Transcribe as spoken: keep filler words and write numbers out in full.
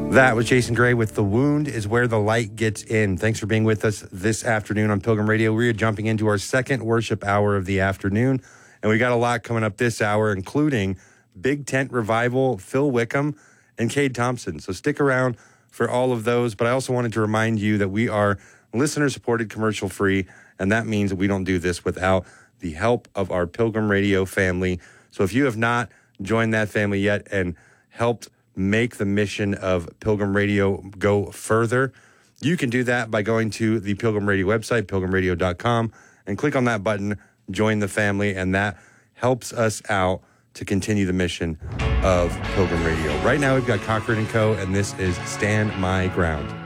That was Jason Gray with The Wound is Where the Light Gets In. Thanks for being with us this afternoon on Pilgrim Radio. We are jumping into our second worship hour of the afternoon, and we got a lot coming up this hour, including Big Tent Revival, Phil Wickham, and Cade Thompson. So stick around for all of those, but I also wanted to remind you that we are listener-supported, commercial-free, and that means that we don't do this without the help of our Pilgrim Radio family. So if you have not joined that family yet and helped make the mission of Pilgrim Radio go further, you can do that by going to the Pilgrim Radio website, pilgrim radio dot com, and click on that button, join the family, and that helps us out to continue the mission of Pilgrim Radio. Right now, we've got Cochran and Co., and this is Stand My Ground.